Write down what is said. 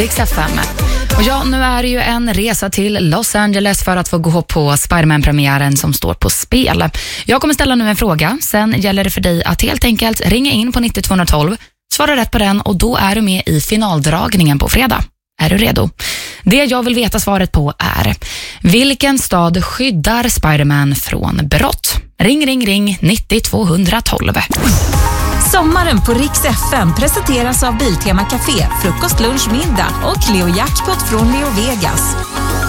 Rix FM. Och ja, nu är det ju en resa till Los Angeles för att få gå på Spider-Man-premiären som står på spel. Jag kommer ställa nu en fråga. Sen gäller det för dig att helt enkelt ringa in på 90-212. Svara rätt på den och då är du med i finaldragningen på fredag. Är du redo? Det jag vill veta svaret på är: vilken stad skyddar Spider-Man från brott? Ring 90-212. Sommaren på Rix FM presenteras av Biltema Café, frukost, lunch, middag och Leo Jackpot från Leo Vegas.